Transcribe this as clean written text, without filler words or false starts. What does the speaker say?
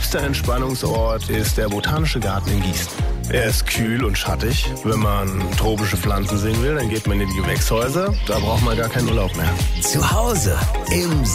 liebster Entspannungsort ist der Botanische Garten in Gießen. Er ist kühl und schattig. Wenn man tropische Pflanzen sehen will, dann geht man in die Gewächshäuser. Da braucht man gar keinen Urlaub mehr. Zu Hause im